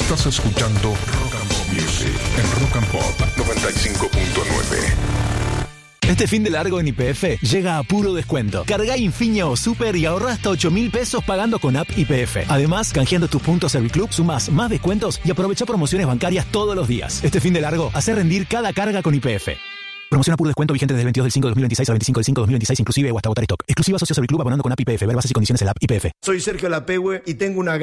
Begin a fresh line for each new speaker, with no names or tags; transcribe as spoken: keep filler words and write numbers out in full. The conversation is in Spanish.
Estás escuchando Rock and Pop Music en Rock and Pop noventa y cinco punto nueve.
Este fin de largo en Y P F llega a puro descuento. Cargá Infinia o Super y ahorrá hasta ocho mil pesos pagando con app Y P F. Además, canjeando tus puntos Serviclub, sumás más descuentos y aprovecha promociones bancarias todos los días. Este fin de largo, hace rendir cada carga con Y P F. Promoción a puro descuento vigente desde el veintidós del cinco de dos mil veintiséis al veinticinco del cinco de dos mil veintiséis inclusive o hasta agotar stock. Exclusiva socio Serviclub abonando con app Y P F. Ver bases y condiciones en la app Y P F.
Soy Sergio Lapehue y tengo una